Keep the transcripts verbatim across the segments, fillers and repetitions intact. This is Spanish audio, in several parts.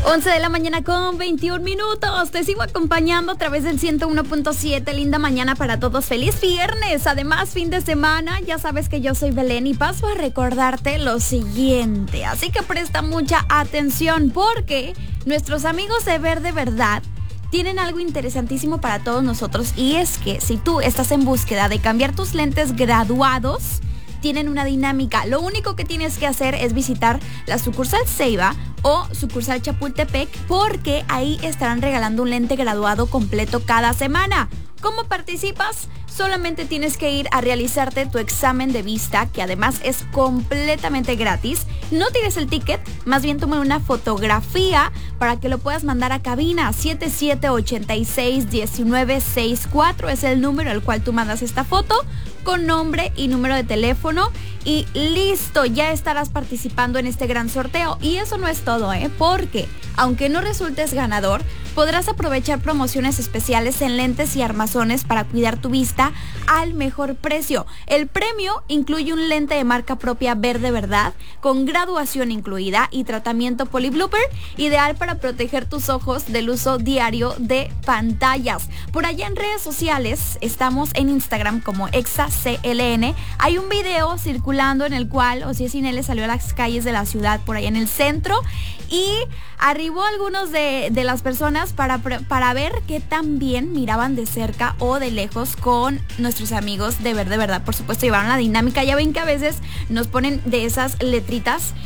once de la mañana con veintiún minutos. Te sigo acompañando a través del ciento uno punto siete. Linda mañana para todos. Feliz viernes. Además, fin de semana. Ya sabes que yo soy Belén y paso a recordarte lo siguiente. Así que presta mucha atención porque nuestros amigos de Ver de Verdad tienen algo interesantísimo para todos nosotros. Y es que si tú estás en búsqueda de cambiar tus lentes graduados, tienen una dinámica. Lo único que tienes que hacer es visitar la sucursal Ceiba o sucursal Chapultepec, porque ahí estarán regalando un lente graduado completo cada semana. ¿Cómo participas? Solamente tienes que ir a realizarte tu examen de vista, que además es completamente gratis. No tires el ticket, más bien toma una fotografía para que lo puedas mandar a cabina. siete siete ocho seis uno nueve seis cuatro es el número al cual tú mandas esta foto con nombre y número de teléfono y listo, ya estarás participando en este gran sorteo. Y eso no es todo, ¿eh? Porque aunque no resultes ganador, podrás aprovechar promociones especiales en lentes y armazones para cuidar tu vista al mejor precio. El premio incluye un lente de marca propia Ver de Verdad, con graduación incluida y tratamiento Polyblooper, ideal para proteger tus ojos del uso diario de pantallas. Por allá en redes sociales, estamos en Instagram como ExaCLN. Hay un video circulando en el cual Osiel Cinele salió a las calles de la ciudad, por allá en el centro, y arribó a algunos de, de las personas para, para ver qué tan bien miraban de cerca o de lejos con nuestros amigos de Ver de Verdad. Por supuesto, llevaron la dinámica. Ya ven que a veces nos ponen de esas letritas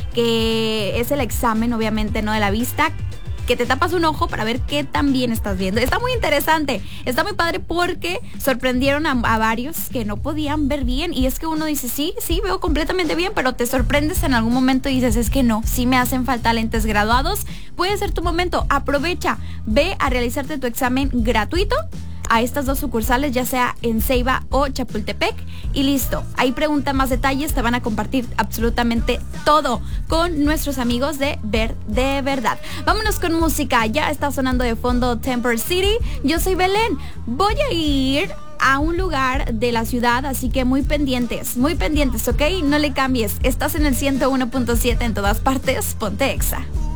que es el examen, obviamente, no de la vista, que te tapas un ojo para ver qué tan bien estás viendo. Está muy interesante, está muy padre porque sorprendieron a, a varios que no podían ver bien. Y es que uno dice, sí, sí, veo completamente bien, pero te sorprendes en algún momento y dices, es que no, sí me hacen falta lentes graduados. Puede ser tu momento, aprovecha, ve a realizarte tu examen gratuito a estas dos sucursales, ya sea en Ceiba o Chapultepec, y listo. Ahí pregunta más detalles, te van a compartir absolutamente todo con nuestros amigos de Ver de Verdad. Vámonos con música, ya está sonando de fondo Temper City. Yo soy Belén, voy a ir a un lugar de la ciudad, así que muy pendientes, muy pendientes, ¿ok? No le cambies, estás en el ciento uno punto siete en todas partes, ponte Exa.